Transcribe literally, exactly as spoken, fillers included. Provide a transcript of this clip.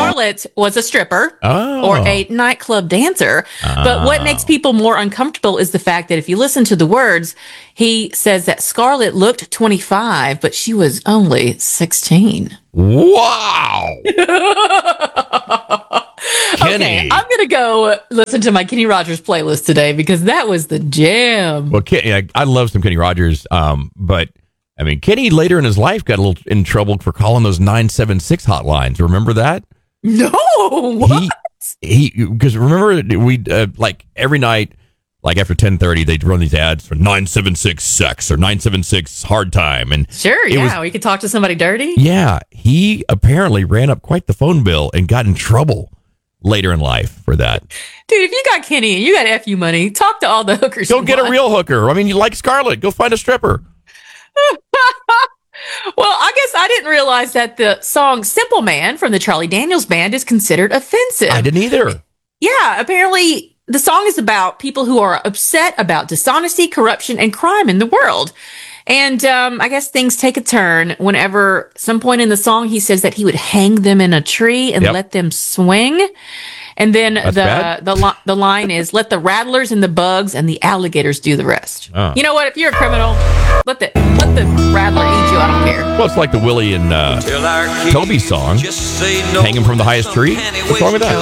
Scarlett was a stripper Oh. or a nightclub dancer. But what makes people more uncomfortable is the fact that if you listen to the words, he says that Scarlett looked twenty-five, but she was only sixteen. Wow. Okay, I'm going to go listen to my Kenny Rogers playlist today because that was the jam. Well, Kenny, I, I love some Kenny Rogers, um, but I mean, Kenny later in his life got a little in trouble for calling those nine seven six hotlines. Remember that? No, what? He, because remember, we uh, like every night, like after ten thirty, they'd run these ads for nine seven six sex or nine seven six hard time. And sure, it yeah, was, we could talk to somebody dirty. Yeah, he apparently ran up quite the phone bill and got in trouble later in life for that. Dude, if you got Kenny and you got F U money, talk to all the hookers. Go get a real hooker. I mean, you like Scarlett, go find a stripper. Well, I guess I didn't realize that the song Simple Man from the Charlie Daniels Band is considered offensive. I didn't either. Yeah, apparently the song is about people who are upset about dishonesty, corruption, and crime in the world. And um, I guess things take a turn whenever some point in the song he says that he would hang them in a tree and Yep. let them swing. And then That's the bad. the li- the line is, let the rattlers and the bugs and the alligators do the rest. Oh. You know what? If you're a criminal, let the let the rattler eat you. I don't care. Well, it's like the Willie and uh, Toby song, Hang Him from the Highest Tree. What's wrong with that?